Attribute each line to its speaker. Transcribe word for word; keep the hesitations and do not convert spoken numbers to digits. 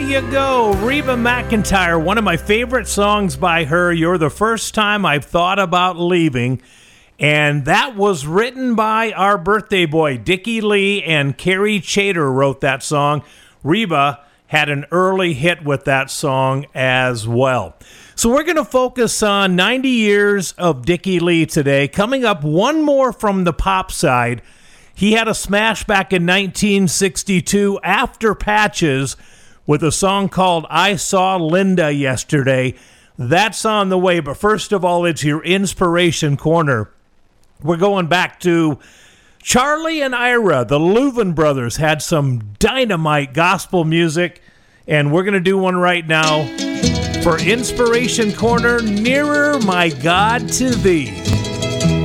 Speaker 1: you go. Reba McEntire, one of my favorite songs by her. You're the first time I've thought about leaving. And that was written by our birthday boy, Dickie Lee, and Carrie Chater wrote that song. Reba had an early hit with that song as well. So we're going to focus on ninety years of Dickie Lee today. Coming up, one more from the pop side. He had a smash back in nineteen sixty-two after Patches with a song called I Saw Linda Yesterday. That's on the way, but first of all, it's your Inspiration Corner. We're going back to Charlie and Ira. The Louvin brothers had some dynamite gospel music, and we're going to do one right now for Inspiration Corner, Nearer My God to Thee.